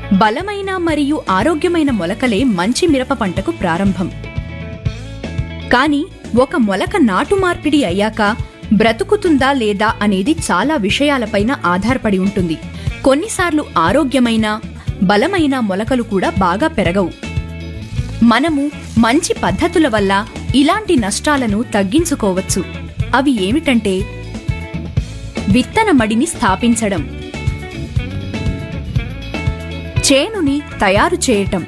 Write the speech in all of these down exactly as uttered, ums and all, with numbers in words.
బలమైన మరియు ఆరోగ్యమైన మొలకలే మంచి మిరప పంటకు ప్రారంభం. కాని ఒక మొలక నాటు మార్పిడి అయ్యాక బ్రతుకుతుందా లేదా అనేది చాలా విషయాలపైన ఆధారపడి ఉంటుంది. కొన్నిసార్లు ఆరోగ్యమైన బలమైన మొలకలు కూడా బాగా పెరగవు. మనము మంచి పద్ధతుల వల్ల ఇలాంటి నష్టాలను తగ్గించుకోవచ్చు. అవి ఏమిటంటే విత్తన మడిని స్థాపించడం, చేనుని తయారు చేయటం,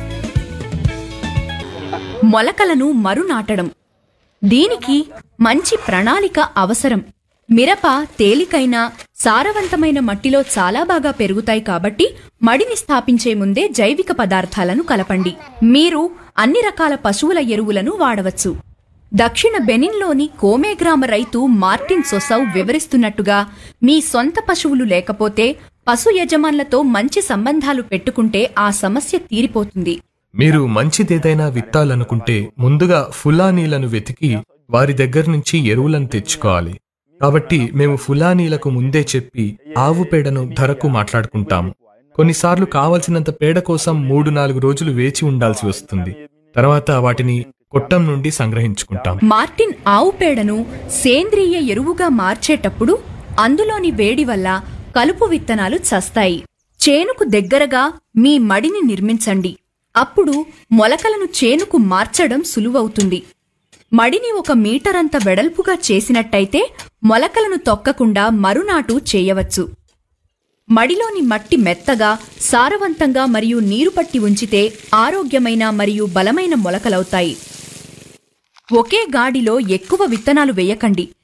మొలకలను మరునాటడం. దీనికి మంచి ప్రణాళిక అవసరం. మిరప తేలికైన సారవంతమైన మట్టిలో చాలా బాగా పెరుగుతాయి కాబట్టి మడిని స్థాపించే ముందే జైవిక పదార్థాలను కలపండి. మీరు అన్ని రకాల పశువుల ఎరువులను వాడవచ్చు. దక్షిణ బెనిన్లోని కోమే గ్రామ రైతు మార్టిన్ సొసౌ వివరిస్తున్నట్టుగా మీ సొంత పశువులు లేకపోతే పశు యజమానులతో మంచి సంబంధాలు పెట్టుకుంటే ఆ సమస్య తీరిపోతుంది. మీరు మంచిదేదైనా విత్తాలనుకుంటే ముందుగా ఫులానీలను వెతికి వారి దగ్గర నుంచి ఎరువులను తెచ్చుకోవాలి. కాబట్టి మేము ఫులానీలకు ముందే చెప్పి ఆవు పేడను ధరకు మాట్లాడుకుంటాము. కొన్నిసార్లు కావలసినంత పేడ కోసం మూడు నాలుగు రోజులు వేచి ఉండాల్సి వస్తుంది. తర్వాత వాటిని కొట్టం నుండి సంగ్రహించుకుంటాం. మార్టిన్ ఆవు పేడను సేంద్రియ ఎరువుగా మార్చేటప్పుడు అందులోని వేడి వల్ల కలుపు విత్తనాలు చస్తాయి. చేనుకు దగ్గరగా మీ మడిని నిర్మించండి. అప్పుడు మొలకలను చేనుకు మార్చడం సులువవుతుంది. మడిని ఒక మీటరంత వెడల్పుగా చేసినట్టయితే మొలకలను తొక్కకుండా మరునాటు చేయవచ్చు. మడిలోని మట్టి మెత్తగా, సారవంతంగా మరియు నీరు పట్టి ఉంచితే ఆరోగ్యమైన మరియు బలమైన మొలకలవుతాయి. ఒకే గాడిలో ఎక్కువ విత్తనాలు వేయకండి.